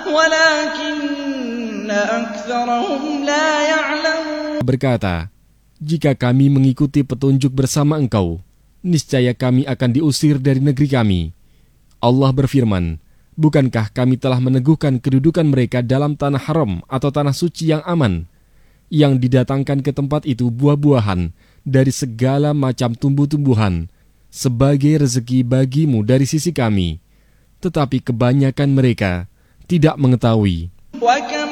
ولكن أكثرهم لا يعلمون. Berkata, jika kami mengikuti petunjuk bersama engkau, niscaya kami akan diusir dari negeri kami. Allah berfirman, bukankah kami telah meneguhkan kedudukan mereka dalam tanah haram atau tanah suci yang aman, yang didatangkan ke tempat itu buah-buahan dari segala macam tumbuh-tumbuhan, sebagai rezeki bagimu dari sisi kami. Tetapi kebanyakan mereka tidak mengetahui.